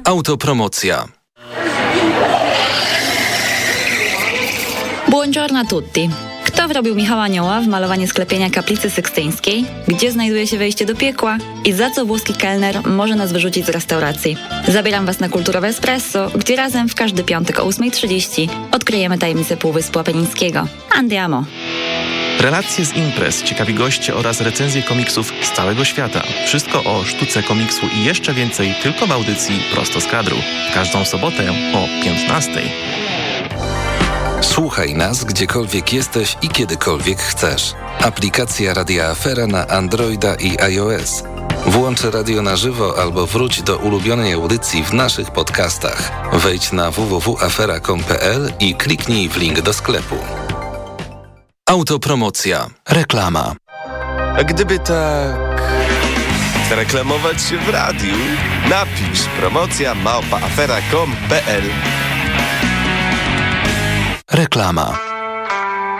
Autopromocja. Buongiorno tutti. Kto wrobił Michała Anioła w malowanie sklepienia kaplicy sykstyńskiej? Gdzie znajduje się wejście do piekła? I za co włoski kelner może nas wyrzucić z restauracji? Zabieram Was na Kulturowe Espresso, gdzie razem w każdy piątek o 8:30 odkryjemy tajemnicę Półwyspu Apenińskiego. Andiamo! Relacje z imprez, ciekawi goście oraz recenzje komiksów z całego świata. Wszystko o sztuce komiksu i jeszcze więcej tylko w audycji Prosto z kadru. Każdą sobotę o 15:00. Słuchaj nas gdziekolwiek jesteś i kiedykolwiek chcesz. Aplikacja Radia Afera na Androida i iOS. Włącz radio na żywo albo wróć do ulubionej audycji w naszych podcastach. Wejdź na www.afera.com.pl i kliknij w link do sklepu. Autopromocja. Reklama. A gdyby tak reklamować się w radiu, napisz promocja@afera.com.pl. Reklama.